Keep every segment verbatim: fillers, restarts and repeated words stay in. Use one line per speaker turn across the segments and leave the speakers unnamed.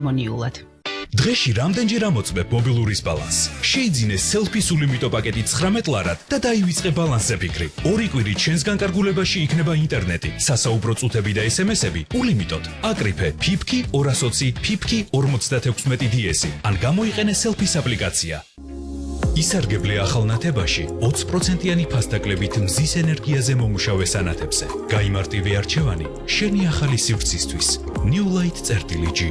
მონიულად.
დღეში რამდენჯერ ამოწმებ მობილურის ბალანსს? შეიძინე სელფის ულიმიტო პაკეტი ცხრამეტ ლარად და დაივიწყე ბალანსზე ფიქრი. ორი კვირით ჩვენს განკარგულებაში იქნება ინტერნეტი, სასაუბრო წუთები და ესემესები ულიმიტოდ. აკრიფე ფიფკი ორას ოცი ფიფკი ორმოცდათექვსმეტი დი-ესი ან გამოიყენე სელფის აპლიკაცია. ისარგებლე ახალ ნათებაში ოცი პროცენტიანი ფასდაკლებით მზის ენერგიაზე მომუშავე სანათებზე. გაიმარტივე არჩევანი შენი ახალი სივრცისთვის. New Light წერტილი-G.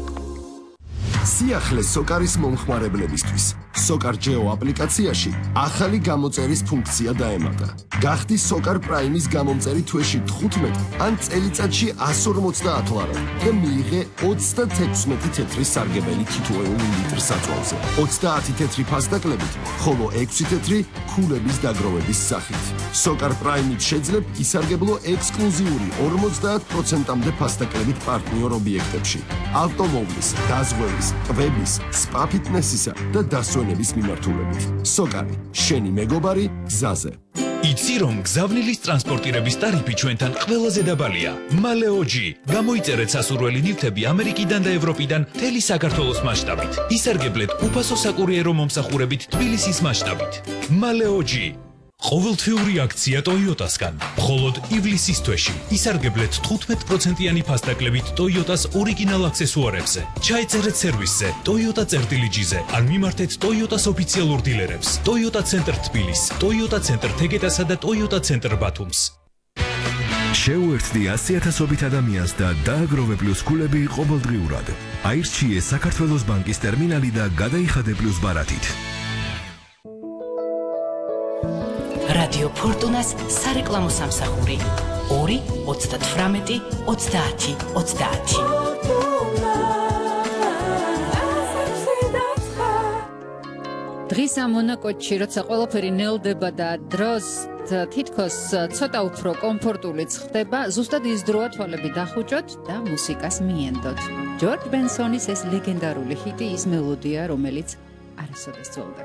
სიახლე სოკარის მომხმარებლებისთვის. სოკარ ჯეო აპლიკაციაში ახალი გამოწერის ფუნქცია დაემატა. გახდი სოკარ პრაიმის გამომწერი თვეში თხუთმეტ ან წელიწადში εκατს ორმოცდაათ ლარად და მიიღე ოცდათექვსმეტი თეთრი სარგებელი თითოეული ლიტრ საწვავზე. ოცდაათი თეთრი ფასდაკლებით, ხოლო ექვსი თეთრი ქულების დაგროვების სახით. სოკარ პრაიმით შეძლებ ისარგებლო ექსკლუზიური ორმოცდაათ პროცენტამდე ფასდაკლებით პარტნიორ ობიექტებში. ავტომობილის, დაზღვევის, ტბების, სპა ფიტნესისა და დასვენების მიმართულებით. სოკარი, შენი მეგობარი გზაზე.
იცი რომ გზავნილის ტრანსპორტირების ტარიფი ჩვენთან ყველაზე დაბალია. მალეო-G. გამოიწერეთ სასურველი ნივთები ამერიკიდან და ევროპიდან მთელი საქართველოს მასშტაბით. ისარგებლეთ უფასო საკურიერო მომსახურებით თბილისის მასშტაბით. მალეო-G. ყოველთვიური აქცია ტოიოტასგან. მხოლოდ ივლისის თვეში ისარგებლეთ თხუთმეტ პროცენტიანი ფასდაკლებით ტოიოტას ორიგინალ აქსესუარებზე. ჩაეწერეთ სერვისზე ტოიოტა წერტილი-G-ზე ან მიმართეთ ტოიოტას ოფიციალურ დილერებს. ტოიოტა ცენტრ თბილისს, ტოიოტა ცენტრ თეგეტასა და ტოიოტა ცენტრ ბათუმს.
შეუერთდი ასი ათასობით ადამიანს და დააგროვე პლუს ქულები ყოველდღიურად. აირჩიე საქართველოს ბანკის ტერმინალი და გადაიხადე პლუს ბარათით.
რადიო ფორტუნას სარეკლამო სამსახური ორი ოცდათვრამეტი ოცდაათი ოცდაათი.
დღის ამ მონაკოჩში, როცა ყველაფერი ნელდება და დროს თითქოს ცოტა უფრო კომფორტულიც ხდება, ზუსტად ის დროა თვალები დახუჭოთ და მუსიკას მიენდოთ. ჯორჯ ბენსონის ეს ლეგენდარული ჰიტი, ის მელოდია, რომელიც არასოდეს ძველდება.